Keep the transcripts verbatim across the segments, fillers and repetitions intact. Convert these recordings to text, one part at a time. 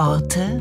Orte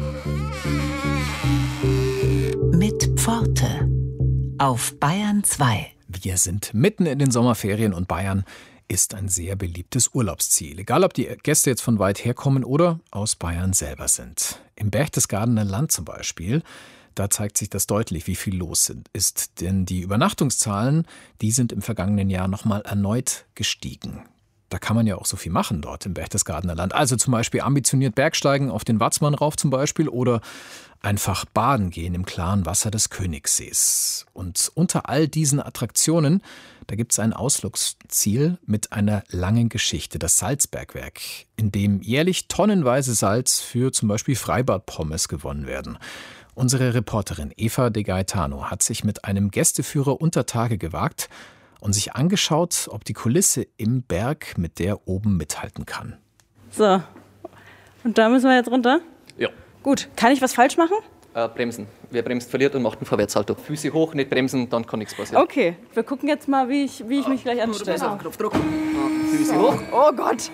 mit Pforte auf Bayern zwei. Wir sind mitten in den Sommerferien und Bayern ist ein sehr beliebtes Urlaubsziel. Egal, ob die Gäste jetzt von weit herkommen oder aus Bayern selber sind. Im Berchtesgadener Land zum Beispiel, da zeigt sich das deutlich, wie viel los ist. Denn die Übernachtungszahlen, die sind im vergangenen Jahr nochmal erneut gestiegen. Da kann man ja auch so viel machen dort im Berchtesgadener Land. Also zum Beispiel ambitioniert Bergsteigen auf den Watzmann rauf zum Beispiel oder einfach baden gehen im klaren Wasser des Königssees. Und unter all diesen Attraktionen, da gibt es ein Ausflugsziel mit einer langen Geschichte, das Salzbergwerk, in dem jährlich tonnenweise Salz für zum Beispiel Freibad-Pommes gewonnen werden. Unsere Reporterin Eva de Gaetano hat sich mit einem Gästeführer unter Tage gewagt und sich angeschaut, ob die Kulisse im Berg mit der oben mithalten kann. So, und da müssen wir jetzt runter? Ja. Gut, kann ich was falsch machen? Äh, bremsen. Wer bremst, verliert und macht einen Vorwärtssalto. Füße hoch, nicht bremsen, dann kann nichts passieren. Okay, wir gucken jetzt mal, wie ich, wie ich mich gleich anstelle. So, Knopfdruck. Ja, Füße hoch. Oh Gott!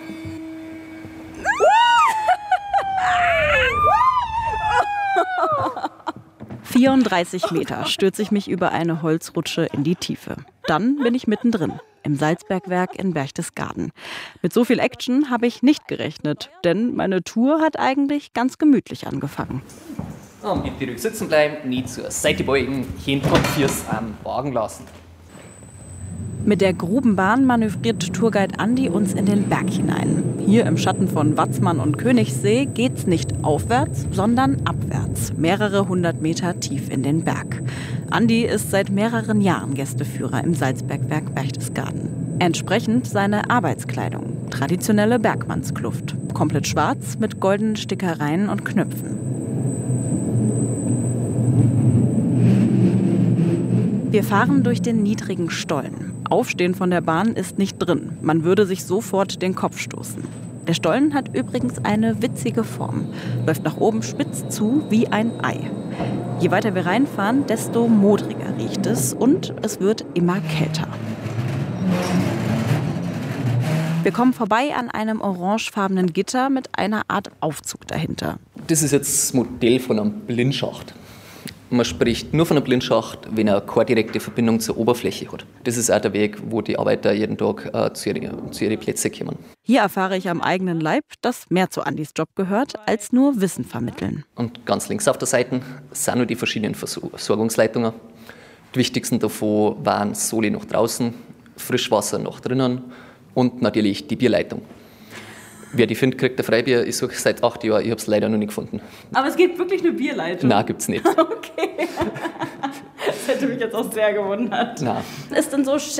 vierunddreißig Meter stürze ich mich über eine Holzrutsche in die Tiefe. Dann bin ich mittendrin, im Salzbergwerk in Berchtesgaden. Mit so viel Action habe ich nicht gerechnet, denn meine Tour hat eigentlich ganz gemütlich angefangen. Und bitte ruhig sitzen bleiben, nie zur Seite beugen, Hände und Füße am Wagen lassen. Mit der Grubenbahn manövriert Tourguide Andi uns in den Berg hinein. Hier im Schatten von Watzmann und Königssee geht's nicht aufwärts, sondern abwärts, mehrere hundert Meter tief in den Berg. Andi ist seit mehreren Jahren Gästeführer im Salzbergwerk Berchtesgaden. Entsprechend seine Arbeitskleidung, traditionelle Bergmannskluft, komplett schwarz mit goldenen Stickereien und Knöpfen. Wir fahren durch den niedrigen Stollen. Aufstehen von der Bahn ist nicht drin. Man würde sich sofort den Kopf stoßen. Der Stollen hat übrigens eine witzige Form. Läuft nach oben spitz zu wie ein Ei. Je weiter wir reinfahren, desto modriger riecht es und es wird immer kälter. Wir kommen vorbei an einem orangefarbenen Gitter mit einer Art Aufzug dahinter. Das ist jetzt das Modell von einem Blindschacht. Man spricht nur von einem Blindschacht, wenn er keine direkte Verbindung zur Oberfläche hat. Das ist auch der Weg, wo die Arbeiter jeden Tag äh, zu, ihren, zu ihren Plätzen kommen. Hier erfahre ich am eigenen Leib, dass mehr zu Andis Job gehört, als nur Wissen vermitteln. Und ganz links auf der Seite sind nur die verschiedenen Versorgungsleitungen. Die wichtigsten davon waren Sohle nach draußen, Frischwasser nach drinnen und natürlich die Bierleitung. Wer die findet, kriegt ein Freibier. Ich suche seit acht Jahren, ich habe es leider noch nicht gefunden. Aber es gibt wirklich eine Bierleitung? Nein, gibt es nicht. Okay. Das hätte mich jetzt auch sehr gewundert. Nein. Ist denn so